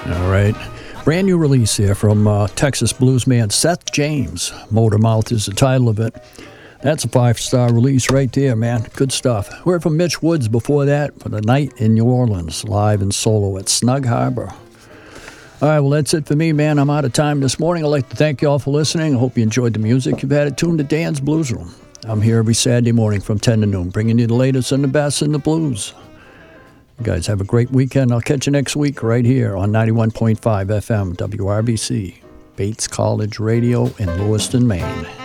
All right. Brand new release here from Texas bluesman Seth James. Motor Mouth is the title of it. That's a 5-star release right there, man. Good stuff. Heard from Mitch Woods before that for The Night in New Orleans, live and solo at Snug Harbor. All right, well, that's it for me, man. I'm out of time this morning. I'd like to thank you all for listening. I hope you enjoyed the music. You've had it tuned to Dan's Blues Room. I'm here every Saturday morning from 10 to noon, bringing you the latest and the best in the blues. You guys have a great weekend. I'll catch you next week right here on 91.5 FM, WRBC, Bates College Radio in Lewiston, Maine.